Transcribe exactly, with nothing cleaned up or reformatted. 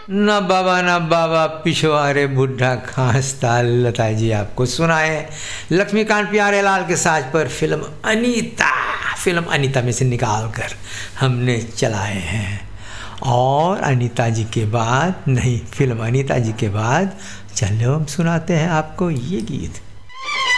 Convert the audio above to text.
न बाबा न बाबा पिछवारे बुढ़ा खांसता, लता जी आपको सुनाए लक्ष्मीकांत प्यारेलाल के साज पर फिल्म अनीता, फिल्म अनीता में से निकाल कर हमने चलाए हैं। और अनीता जी के बाद नहीं, फिल्म अनीता जी के बाद चलो हम सुनाते हैं आपको ये गीत।